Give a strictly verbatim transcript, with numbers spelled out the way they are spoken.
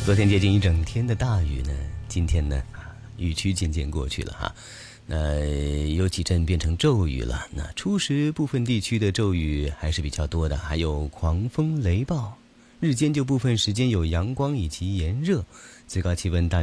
昨天接近一整天的大雨呢，今天呢，雨区渐渐过去了哈。那有几阵变成骤雨了。那初时部分地区的骤雨还是比较多的，还有狂风雷暴。日间就部分时间有阳光以及炎热，最高气温大约